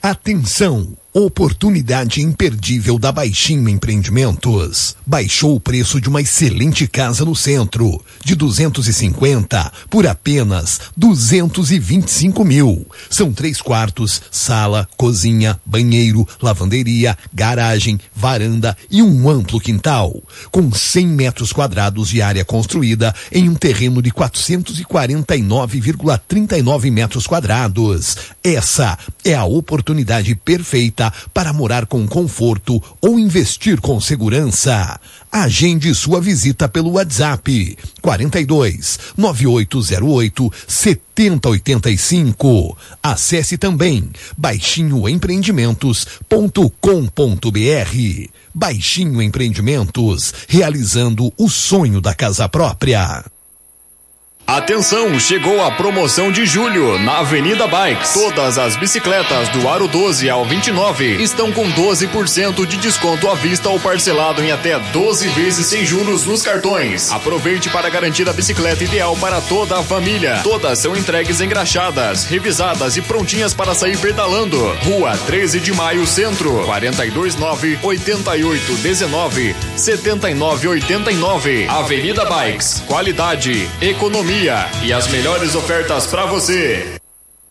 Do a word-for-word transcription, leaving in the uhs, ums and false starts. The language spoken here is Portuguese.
Atenção! Oportunidade imperdível da Baixinho Empreendimentos. Baixou o preço de uma excelente casa no centro, de duzentos e cinquenta por apenas duzentos e vinte e cinco mil. São três quartos, sala, cozinha, banheiro, lavanderia, garagem, varanda e um amplo quintal, com cem metros quadrados de área construída em um terreno de quatrocentos e quarenta e nove vírgula trinta e nove metros quadrados. Essa é a oportunidade perfeita para morar com conforto ou investir com segurança. Agende sua visita pelo WhatsApp quarenta e dois, nove oito zero oito, sete zero oito cinco. Acesse também baixinho empreendimentos ponto com ponto br. Baixinho Empreendimentos, realizando o sonho da casa própria. Atenção, chegou a promoção de julho na Avenida Bikes. Todas as bicicletas do aro doze ao vinte e nove estão com doze por cento de desconto à vista ou parcelado em até doze vezes sem juros nos cartões. Aproveite para garantir a bicicleta ideal para toda a família. Todas são entregues engraxadas, revisadas e prontinhas para sair pedalando. Rua treze de Maio, Centro, quatro dois nove, oito oito um nove, sete nove oito nove. Avenida Bikes, qualidade, economia e as melhores ofertas para você.